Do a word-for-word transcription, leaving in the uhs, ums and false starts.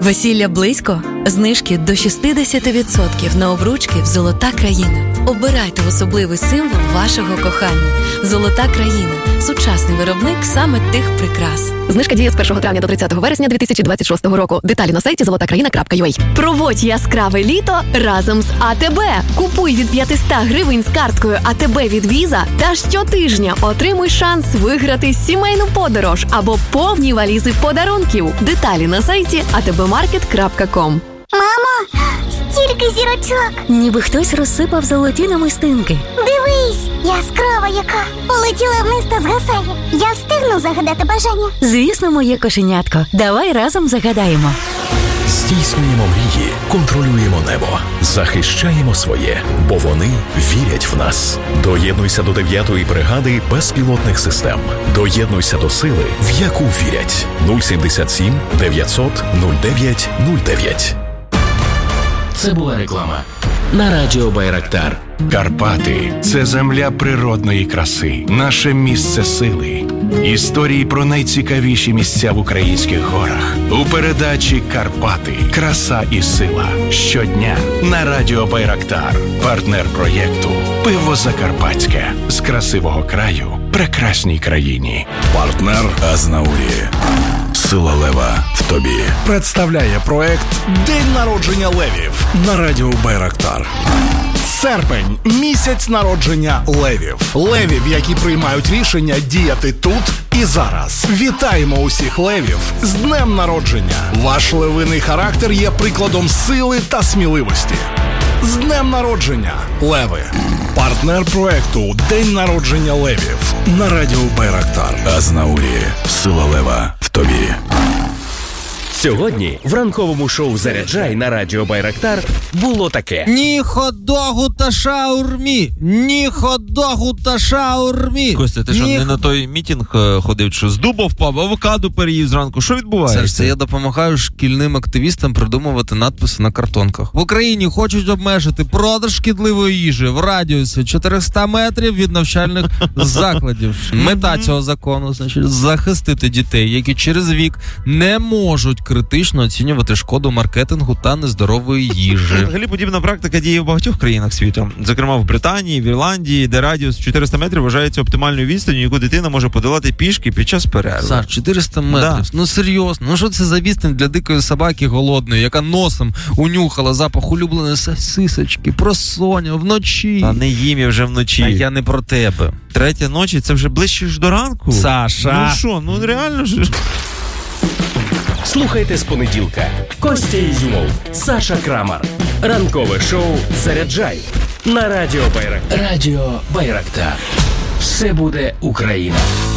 Весілля близько? Знижки до шістдесят відсотків на обручки в «Золота країна». Обирайте особливий символ вашого кохання. «Золота країна» – сучасний виробник саме тих прикрас. Знижка діє з першого травня до тридцятого вересня дві тисячі двадцять шостого року. Деталі на сайті золота країна крапка ю а. Проводь яскраве літо разом з АТБ. Купуй від п'ятсот гривень з карткою АТБ від Віза та щотижня отримуй шанс виграти сімейну подорож або повні валізи подарунків. Деталі на сайті а те бе маркет крапка ком. Мамо, стільки зірочок! Ніби хтось розсипав золоті намистинки. Дивись, яскрава яка! Полетіла вниз та згасає. Я встигну загадати бажання? Звісно, моє кошенятко. Давай разом загадаємо. Здійснюємо мрії, контролюємо небо, захищаємо своє, бо вони вірять в нас. Доєднуйся до дев'ятої бригади безпілотних систем. Доєднуйся до сили, в яку вірять. нуль сімдесят сім дев'ятсот нуль дев'ять нуль дев'ять. Це була реклама на радіо Байрактар. Карпати – це земля природної краси, наше місце сили. Історії про найцікавіші місця в українських горах. У передачі «Карпати. Краса і сила». Щодня на радіо Байрактар. Партнер проєкту «Пиво Закарпатське». З красивого краю прекрасній країні. Партнер Азнаурі. Сила лева в тобі. Представляє проект «День народження левів» на радіо Байрактар. Серпень – місяць народження левів. Левів, які приймають рішення діяти тут і зараз. Вітаємо усіх левів з днем народження. Ваш левиний характер є прикладом сили та сміливості. З днем народження, леви! Партнер проекту «День народження левів» на радіо Байрактар. Азнаурі. Сила лева в тобі. Сьогодні в ранковому шоу «Заряджай» на радіо Байрактар було таке. Ні хот-догу та шаурмі! Ні хот-догу та шаурмі! Костя, ти що, Ні... не на той мітинг ходив, що з дуба впав, авокадо переїв зранку? Що відбувається? Серж, це я допомагаю шкільним активістам придумувати надписи на картонках. В Україні хочуть обмежити продаж шкідливої їжі в радіусі чотириста метрів від навчальних закладів. Мета цього закону, значить, захистити дітей, які через вік не можуть критично оцінювати шкоду маркетингу та нездорової їжі. Взагалі подібна практика діє в багатьох країнах світу. Зокрема, в Британії, в Ірландії, де радіус чотириста метрів вважається оптимальною відстанню, яку дитина може подолати пішки під час перерви. Саш, чотириста метрів? Да. Ну серйозно, ну що це за відстань для дикої собаки голодної, яка носом унюхала запах улюбленої сосисочки, просоня, вночі? Та не їм я вже вночі. А я не про тебе. Третя ночі, це вже ближче ж до ранку. Саша! Ну що, ну реально ж... Слухайте з понеділка. Костя Ізюмов, Саша Крамар. Ранкове шоу «Заряджай» на радіо Байрактар. Радіо Байрактар. Все буде Україна.